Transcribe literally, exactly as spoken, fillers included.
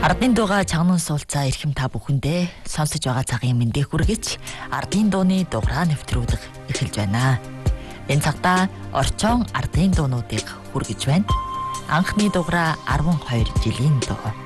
Ардын дууга чанан суулцаа эрхэм та бүхэндээ сонсож байгаа цагийн мэндийг хүргэж ардын дууны дугаараа нэвтрүүлэг эхэлж байна. Энэ цагта орчоон ардын дуунуудыг хүргэж байна. Анхны дугаараа арван хоёр жилийн дуу.